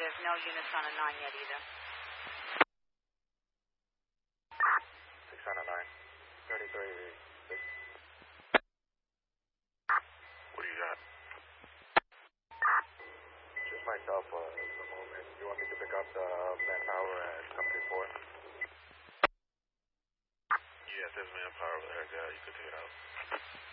Negative. No units on a 9 yet either. 6 on a 9. 33. What do you got? Just myself at the moment. You want me to pick up the manpower at company 4? Yeah, if there's manpower over there, yeah, you could take it out.